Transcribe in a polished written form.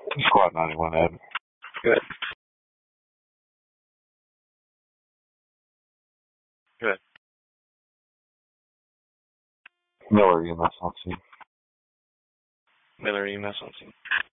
Squad 91, Ed. Good. Good. Miller, EMS on scene. Miller EMS on scene.